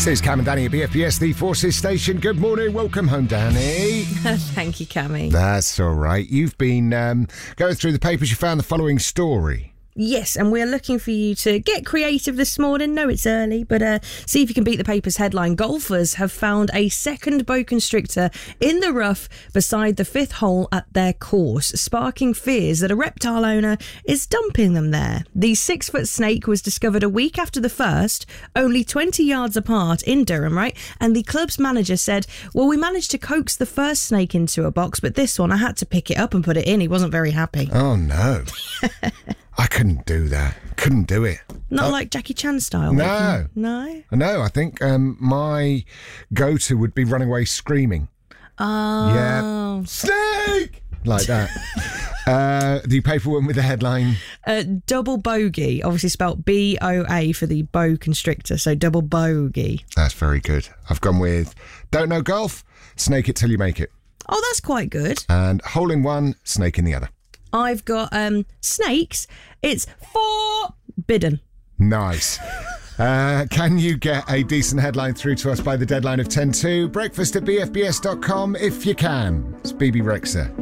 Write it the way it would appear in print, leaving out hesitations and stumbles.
Says Cam and Danny at BFBS, the Forces Station. Good morning. Welcome home, Danny. Thank you, Cammy. That's all right. You've been going through the papers. You found the following story. Yes, and we're looking for you to get creative this morning. No, it's early, but see if you can beat the paper's headline. Golfers have found a second boa constrictor in the rough beside the fifth hole at their course, sparking fears that a reptile owner is dumping them there. The 6-foot snake was discovered a week after the first, only 20 yards apart in Durham, right? And the club's manager said, well, we managed to coax the first snake into a box, but this one, I had to pick it up and put it in. He wasn't very happy. Oh, no. I couldn't do that. Couldn't do it. Not like Jackie Chan style. No. No? No, I think my go-to would be running away screaming. Oh. Yeah. Snake! Like that. The paper one with the headline. Double bogey, obviously spelt BOA for the boa constrictor, so double bogey. That's very good. I've gone with don't know golf, snake it till you make it. Oh, that's quite good. And hole in one, snake in the other. I've got snakes. It's forbidden. Nice. Can you get a decent headline through to us by the deadline of 10:02? Breakfast at bfbs.com if you can. It's BB Rexha.